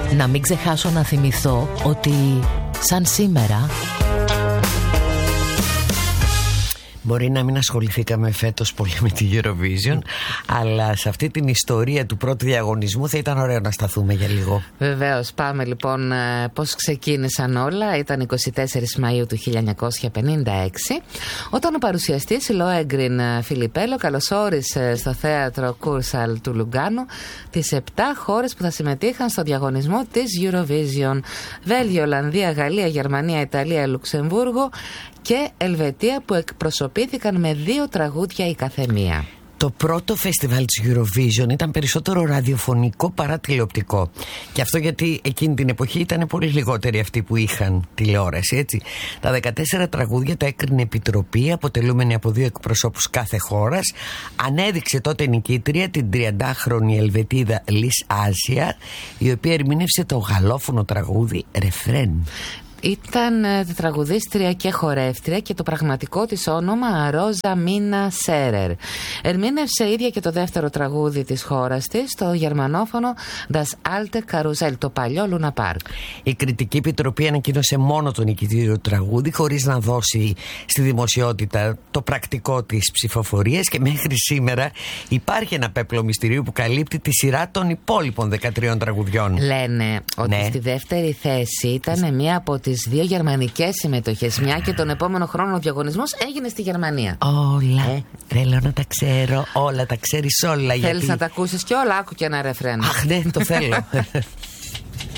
Να μην ξεχάσω να θυμηθώ ότι σαν σήμερα... Μπορεί να μην ασχοληθήκαμε φέτος πολύ με τη Eurovision, αλλά σε αυτή την ιστορία του πρώτου διαγωνισμού θα ήταν ωραίο να σταθούμε για λίγο. Βεβαίως, πάμε λοιπόν πώς ξεκίνησαν όλα. Ήταν 24 Μαΐου του 1956, όταν ο παρουσιαστής Λόεγκριν Φιλιππέλο καλωσόρισε στο θέατρο Κούρσαλ του Λουγκάνου τις 7 χώρες που θα συμμετείχαν στο διαγωνισμό της Eurovision: Βέλγιο, Ολλανδία, Γαλλία, Γερμανία, Ιταλία, Λουξεμβούργο και Ελβετία, που εκπροσωπήθηκαν με 2 τραγούδια η καθεμία. Το πρώτο φεστιβάλ της Eurovision ήταν περισσότερο ραδιοφωνικό παρά τηλεοπτικό. Και αυτό γιατί εκείνη την εποχή ήταν πολύ λιγότεροι αυτοί που είχαν τηλεόραση, έτσι. Τα 14 τραγούδια τα έκρινε επιτροπή, αποτελούμενη από 2 εκπροσώπους κάθε χώρας. Ανέδειξε τότε νικήτρια την 30χρονη Ελβετίδα Λις Άζια, η οποία ερμήνευσε το γαλλόφωνο τραγούδι «Ρεφρέν». Ήταν τραγουδίστρια και χορεύτρια και το πραγματικό της όνομα Ρόζα Μίνα Σέρερ. Ερμήνευσε ίδια και το δεύτερο τραγούδι της χώρας της, το γερμανόφωνο Das Alte Karussell, το παλιό Λούνα Πάρκ. Η κριτική επιτροπή ανακοίνωσε μόνο το νικητήριο τραγούδι, χωρίς να δώσει στη δημοσιότητα το πρακτικό της ψηφοφορίας, και μέχρι σήμερα υπάρχει ένα πέπλο μυστηρίου που καλύπτει τη σειρά των υπόλοιπων 13 τραγουδιών. Λένε ότι στη δεύτερη θέση ήταν μία από τις 2 γερμανικές συμμετοχές, μια και τον επόμενο χρόνο ο διαγωνισμός έγινε στη Γερμανία. Όλα, θέλω να τα ξέρω, όλα τα ξέρεις όλα. Θέλεις να τα ακούσεις και όλα, άκου και ένα ρεφρέν. Αχ, ναι, το θέλω.